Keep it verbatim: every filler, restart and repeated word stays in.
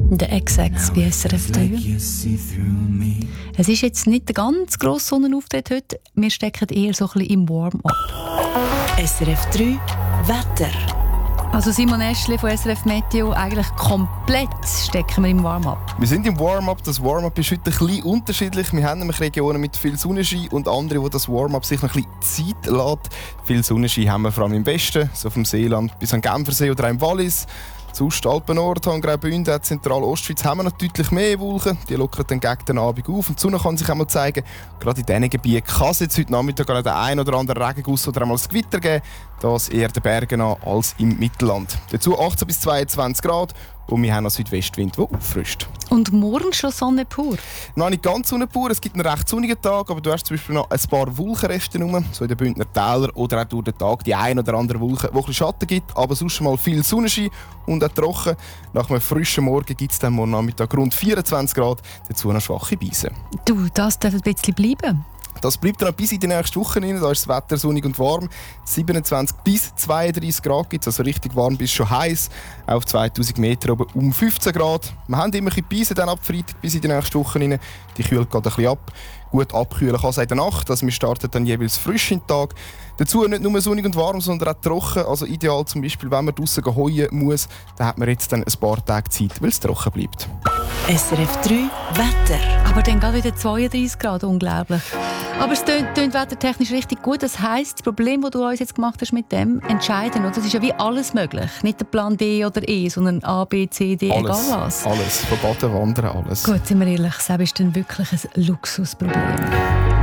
Der X-X bei S R F drei. Es ist jetzt nicht der ganz grosse Sonnenauftritt heute. Wir stecken eher so ein bisschen im Warm-up. S R F drei Wetter. Also Simon Eschli von S R F Meteo, eigentlich komplett stecken wir im Warm-up. Wir sind im Warm-up. Das Warm-up ist heute ein bisschen unterschiedlich. Wir haben nämlich Regionen mit viel Sonnenschein und andere, wo das Warm-up sich noch ein bisschen Zeit lässt. Viel Sonnenschein haben wir vor allem im Westen, so vom Seeland bis an Genfersee oder auch im Wallis. Sonst Alpen, Nordhang, Graubünden, auch Zentral-Ostschweiz haben wir noch deutlich mehr Wolken. Die lockern dann gegen den Abend auf und die Sonne kann sich auch mal zeigen. Gerade in diesen Gebieten kann es jetzt heute Nachmittag den einen oder anderen Regenguss oder einmal das Gewitter geben. Das eher den Bergen an als im Mittelland. Dazu achtzehn bis zweiundzwanzig Grad und wir haben einen Südwestwind, der auffrischt. Und morgen schon Sonne pur? Noch nicht ganz Sonne pur, es gibt einen recht sonnigen Tag, aber du hast zum Beispiel noch ein paar Wolkenreste rum, so in den Bündner Tälern oder auch durch den Tag die ein oder andere Wolke, die ein bisschen Schatten gibt, aber sonst schon mal viel Sonnenschein und auch trocken. Nach einem frischen Morgen gibt es dann morgen Nachmittag rund vierundzwanzig Grad, dazu noch schwache Beise. Du, das darf ein bisschen bleiben. Das bleibt dann noch bis in die nächste Woche rein. Da ist das Wetter sonnig und warm. siebenundzwanzig bis zweiunddreißig Grad gibt es, also richtig warm bis schon heiß. Auf zweitausend Meter oben um fünfzehn Grad. Wir haben immer ein bisschen dann ab Freitag bis in die nächste Woche rein. Die kühlt gerade ein bisschen ab. Gut abkühlen kann es in der Nacht. Also wir starten dann jeweils frisch in den Tag. Dazu nicht nur sonnig und warm, sondern auch trocken. Also ideal zum Beispiel, wenn man draussen heuen muss, dann hat man jetzt dann ein paar Tage Zeit, weil es trocken bleibt. S R F drei Wetter. Aber dann geht wieder zweiunddreißig Grad, unglaublich. Aber es tönt, tönt wettertechnisch richtig gut. Das heisst, das Problem, das du uns jetzt gemacht hast mit dem Entscheiden, oder? Das ist ja wie alles möglich. Nicht der Plan B oder E, sondern A, B, C, D, alles, egal was. Alles, von Baden, Wandern, alles. Gut, sind wir ehrlich, das ist dann wirklich ein Luxusproblem.